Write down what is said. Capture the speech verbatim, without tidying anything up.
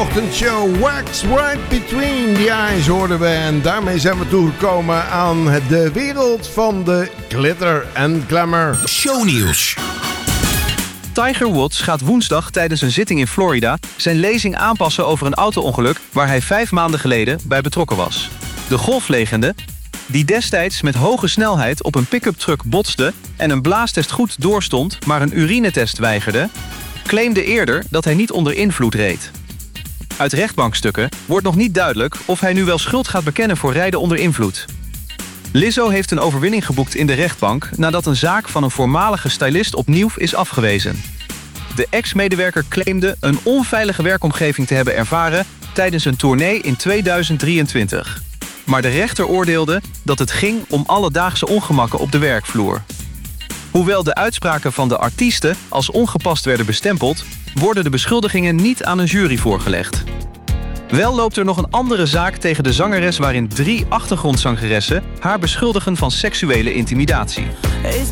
ochtendshow. Wax right between the eyes hoorden we. En daarmee zijn we toegekomen aan de wereld van de glitter en glamour. Shownieuws. Tiger Woods gaat woensdag tijdens een zitting in Florida zijn lezing aanpassen over een auto-ongeluk waar hij vijf maanden geleden bij betrokken was. De golflegende, die destijds met hoge snelheid op een pick-up truck botste en een blaastest goed doorstond, maar een urinetest weigerde, claimde eerder dat hij niet onder invloed reed. Uit rechtbankstukken wordt nog niet duidelijk of hij nu wel schuld gaat bekennen voor rijden onder invloed. Lizzo heeft een overwinning geboekt in de rechtbank nadat een zaak van een voormalige stylist opnieuw is afgewezen. De ex-medewerker claimde een onveilige werkomgeving te hebben ervaren tijdens een tournee in tweeduizend drieëntwintig. Maar de rechter oordeelde dat het ging om alledaagse ongemakken op de werkvloer. Hoewel de uitspraken van de artiesten als ongepast werden bestempeld, worden de beschuldigingen niet aan een jury voorgelegd. Wel loopt er nog een andere zaak tegen de zangeres waarin drie achtergrondzangeressen haar beschuldigen van seksuele intimidatie.